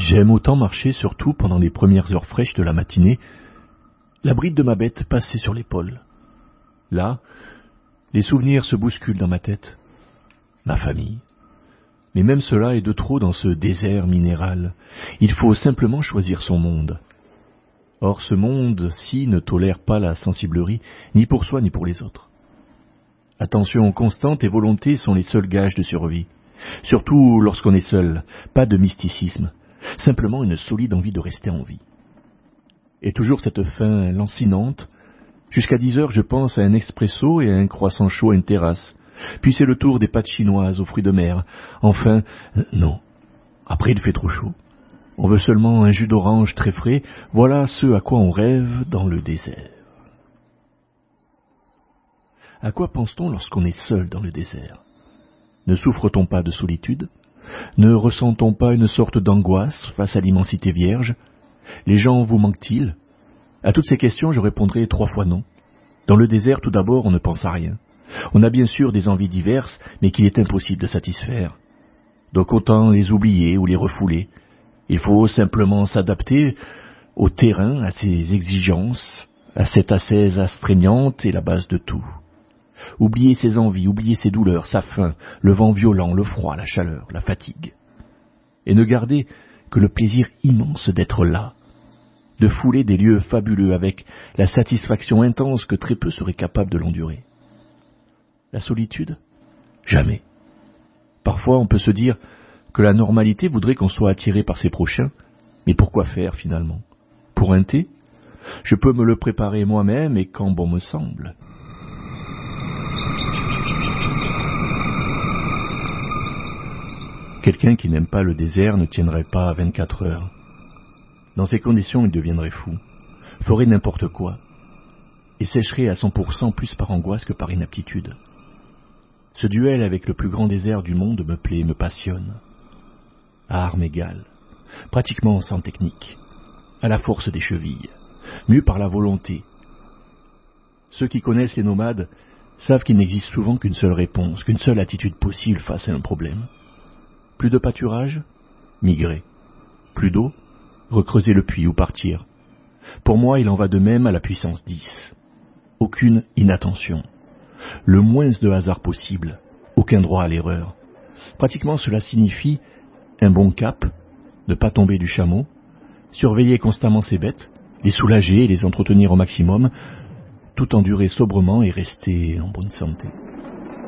J'aime autant marcher, surtout pendant les premières heures fraîches de la matinée, la bride de ma bête passée sur l'épaule. Là, les souvenirs se bousculent dans ma tête. Ma famille. Mais même cela est de trop dans ce désert minéral. Il faut simplement choisir son monde. Or, ce monde-ci ne tolère pas la sensiblerie, ni pour soi ni pour les autres. Attention constante et volonté sont les seuls gages de survie. Surtout lorsqu'on est seul, pas de mysticisme, simplement une solide envie de rester en vie. Et toujours cette faim lancinante. Jusqu'à 10 heures, je pense à un expresso et à un croissant chaud à une terrasse. Puis c'est le tour des pâtes chinoises aux fruits de mer. Enfin, non. Après, il fait trop chaud. On veut seulement un jus d'orange très frais. Voilà ce à quoi on rêve dans le désert. À quoi pense-t-on lorsqu'on est seul dans le désert? Ne souffre-t-on pas de solitude? Ne ressent-on pas une sorte d'angoisse face à l'immensité vierge? Les gens vous manquent-ils? À toutes ces questions, je répondrai 3 fois non. Dans le désert, tout d'abord, on ne pense à rien. On a bien sûr des envies diverses, mais qu'il est impossible de satisfaire. Donc autant les oublier ou les refouler. Il faut simplement s'adapter au terrain, à ses exigences, à cette ascèse astreignante et la base de tout. Oublier ses envies, oublier ses douleurs, sa faim, le vent violent, le froid, la chaleur, la fatigue. Et ne garder que le plaisir immense d'être là, de fouler des lieux fabuleux avec la satisfaction intense que très peu seraient capables de l'endurer. La solitude? Jamais. Parfois on peut se dire que la normalité voudrait qu'on soit attiré par ses prochains, mais pourquoi faire finalement? Pour un thé? Je peux me le préparer moi-même et quand bon me semble. Quelqu'un qui n'aime pas le désert ne tiendrait pas 24 heures. Dans ces conditions, il deviendrait fou, ferait n'importe quoi, et sécherait à 100% plus par angoisse que par inaptitude. Ce duel avec le plus grand désert du monde me plaît, me passionne. À armes égales, pratiquement sans technique, à la force des chevilles, mû par la volonté. Ceux qui connaissent les nomades savent qu'il n'existe souvent qu'une seule réponse, qu'une seule attitude possible face à un problème. Plus de pâturage? Migrer. Plus d'eau? Recreuser le puits ou partir. Pour moi, il en va de même à la puissance 10. Aucune inattention. Le moins de hasard possible. Aucun droit à l'erreur. Pratiquement, cela signifie un bon cap, ne pas tomber du chameau, surveiller constamment ses bêtes, les soulager et les entretenir au maximum, tout endurer sobrement et rester en bonne santé.